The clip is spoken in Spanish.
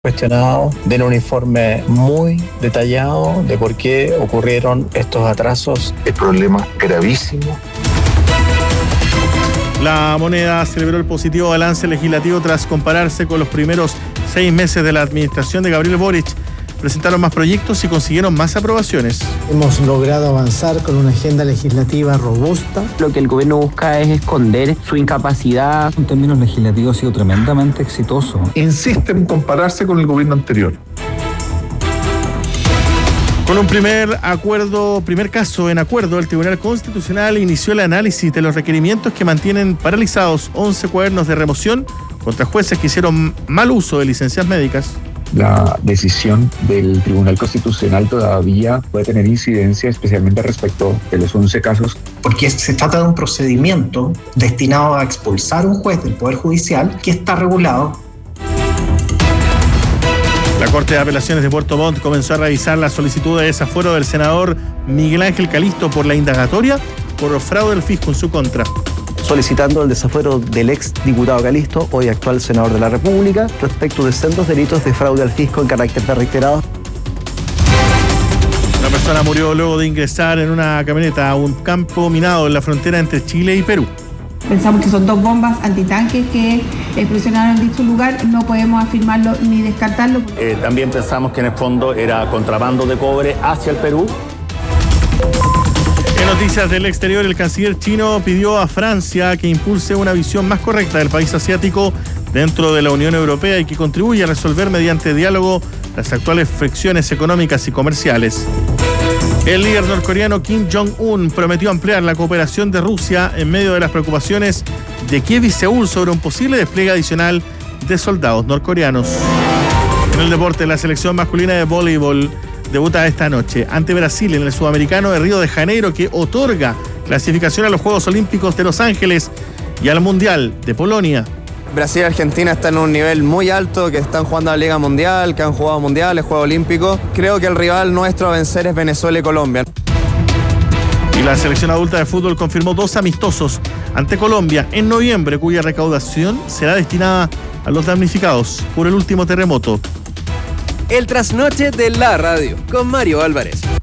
Cuestionado, den un informe muy detallado de por qué ocurrieron estos atrasos. El problema gravísimo. La Moneda celebró el positivo balance legislativo tras compararse con los primeros 6 meses de la administración de Gabriel Boric. Presentaron más proyectos y consiguieron más aprobaciones. Hemos logrado avanzar con una agenda legislativa robusta. Lo que el gobierno busca es esconder su incapacidad. En términos legislativos ha sido tremendamente exitoso. Insiste en compararse con el gobierno anterior. Con un primer caso en acuerdo, el Tribunal Constitucional inició el análisis de los requerimientos que mantienen paralizados 11 cuadernos de remoción contra jueces que hicieron mal uso de licencias médicas. La decisión del Tribunal Constitucional todavía puede tener incidencia, especialmente respecto de los 11 casos. Porque se trata de un procedimiento destinado a expulsar a un juez del Poder Judicial que está regulado. La Corte de Apelaciones de Puerto Montt comenzó a revisar la solicitud de desafuero del senador Miguel Ángel Calisto por la indagatoria por fraude del fisco en su contra, solicitando el desafuero del ex diputado Calisto, hoy actual senador de la República, respecto de sendos delitos de fraude al fisco en carácter de reiterado. Una persona murió luego de ingresar en una camioneta a un campo minado en la frontera entre Chile y Perú. Pensamos que son 2 bombas antitanques que explosionaron en dicho lugar, no podemos afirmarlo ni descartarlo. También pensamos que en el fondo era contrabando de cobre hacia el Perú. En noticias del exterior, el canciller chino pidió a Francia que impulse una visión más correcta del país asiático dentro de la Unión Europea y que contribuya a resolver mediante diálogo las actuales fricciones económicas y comerciales. El líder norcoreano Kim Jong-un prometió ampliar la cooperación de Rusia en medio de las preocupaciones de Kiev y Seúl sobre un posible despliegue adicional de soldados norcoreanos. En el deporte, la selección masculina de voleibol debuta esta noche ante Brasil en el Sudamericano de Río de Janeiro, que otorga clasificación a los Juegos Olímpicos de Los Ángeles y al Mundial de Polonia. Brasil y Argentina están en un nivel muy alto, que están jugando a la Liga Mundial, que han jugado mundiales, Juegos Olímpicos. Creo que el rival nuestro a vencer es Venezuela y Colombia. Y la selección adulta de fútbol confirmó 2 amistosos ante Colombia en noviembre, cuya recaudación será destinada a los damnificados por el último terremoto. El trasnoche de la radio, con Mario Álvarez.